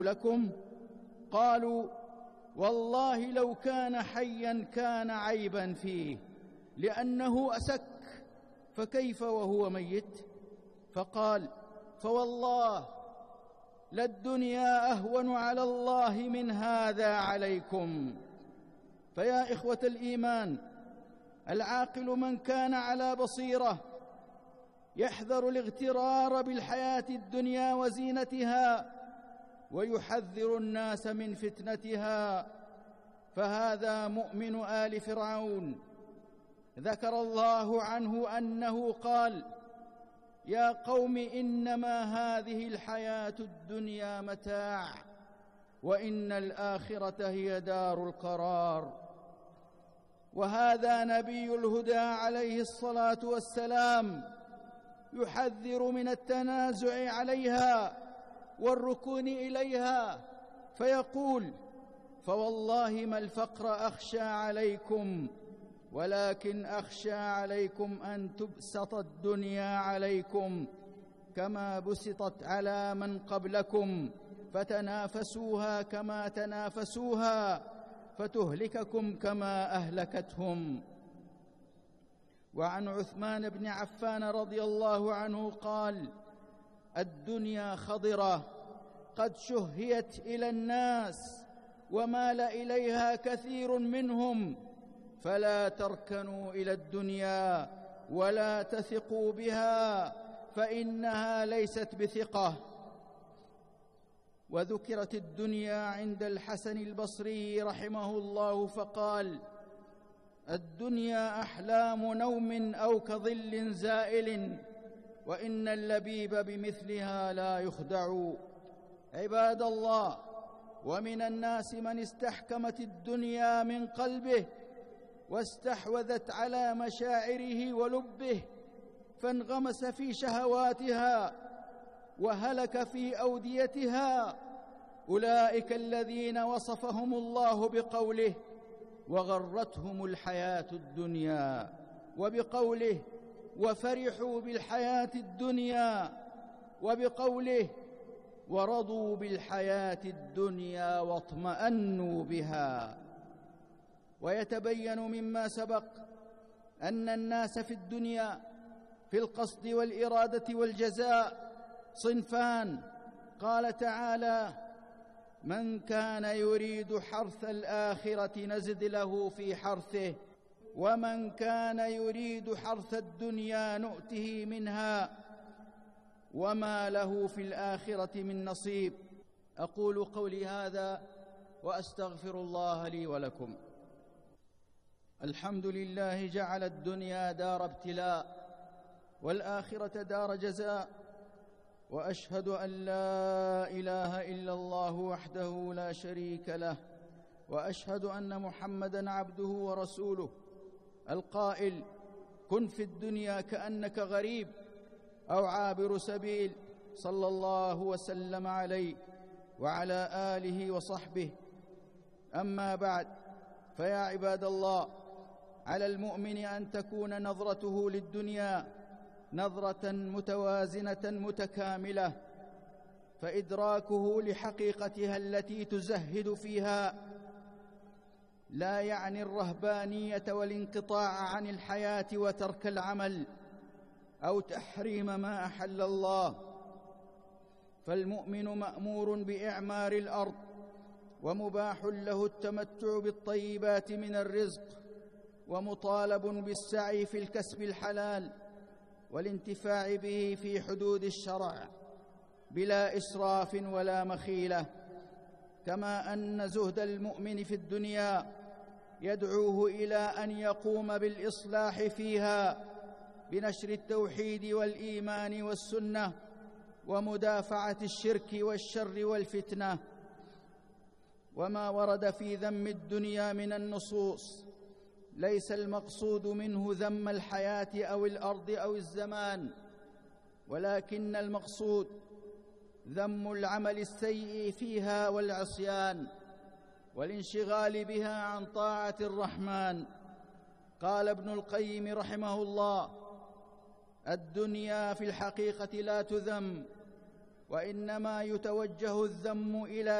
لكم؟ قالوا: والله لو كان حيا كان عيبا فيه لأنه أسك، فكيف وهو ميت؟ فقال: فوالله للدنيا أهون على الله من هذا عليكم. فيا إخوة الإيمان، العاقل من كان على بصيرة يحذر الاغترار بالحياة الدنيا وزينتها، ويحذر الناس من فتنتها، فهذا مؤمن آل فرعون. ذكر الله عنه أنه قال: يا قوم إنما هذه الحياة الدنيا متاع وإن الآخرة هي دار القرار. وهذا نبي الهدى عليه الصلاة والسلام يحذر من التنازع عليها والركون إليها، فيقول: فوالله ما الفقر أخشى عليكم، ولكن أخشى عليكم أن تبسط الدنيا عليكم كما بسطت على من قبلكم، فتنافسوها كما تنافسوها، فتهلككم كما أهلكتهم. وعن عثمان بن عفان رضي الله عنه قال: الدنيا خضرة قد شهيت إلى الناس ومال إليها كثير منهم، فلا تركنوا إلى الدنيا ولا تثقوا بها، فإنها ليست بثقة. وذكرت الدنيا عند الحسن البصري رحمه الله فقال: الدنيا أحلام نوم أو كظل زائل، وإن اللبيب بمثلها لا يخدع. عباد الله، ومن الناس من استحكمت الدنيا من قلبه واستحوذت على مشاعره ولبه، فانغمس في شهواتها وهلك في أوديتها. أولئك الذين وصفهم الله بقوله: وغرتهم الحياة الدنيا، وبقوله: وفرحوا بالحياة الدنيا، وبقوله: ورضوا بالحياة الدنيا واطمأنوا بها. ويتبين مما سبق أن الناس في الدنيا في القصد والإرادة والجزاء صنفان. قال تعالى: من كان يريد حرث الآخرة نزد له في حرثه، ومن كان يريد حرث الدنيا نؤته منها وما له في الآخرة من نصيب. أقول قولي هذا وأستغفر الله لي ولكم. الحمد لله جعل الدنيا دار ابتلاء والآخرة دار جزاء، وأشهد أن لا إله إلا الله وحده لا شريك له، وأشهد أن محمدًا عبده ورسوله القائل: كن في الدنيا كأنك غريب أو عابر سبيل، صلى الله وسلم عليه وعلى آله وصحبه. أما بعد، فيا عباد الله، على المؤمن أن تكون نظرته للدنيا نظرة متوازنة متكاملة، فإدراكه لحقيقتها التي تزهد فيها لا يعني الرهبانية والانقطاع عن الحياة وترك العمل أو تحريم ما أحل الله. فالمؤمن مأمور بإعمار الأرض، ومباح له التمتع بالطيبات من الرزق، ومطالب بالسعي في الكسب الحلال والانتفاع به في حدود الشرع بلا إسراف ولا مخيلة. كما أن زهد المؤمن في الدنيا يدعوه إلى أن يقوم بالإصلاح فيها بنشر التوحيد والإيمان والسنة، ومدافعة الشرك والشر والفتنة. وما ورد في ذم الدنيا من النصوص ليس المقصود منه ذم الحياة أو الأرض أو الزمان، ولكن المقصود ذم العمل السيء فيها والعصيان والانشغال بها عن طاعة الرحمن. قال ابن القيم رحمه الله: الدنيا في الحقيقة لا تذم، وإنما يتوجه الذم إلى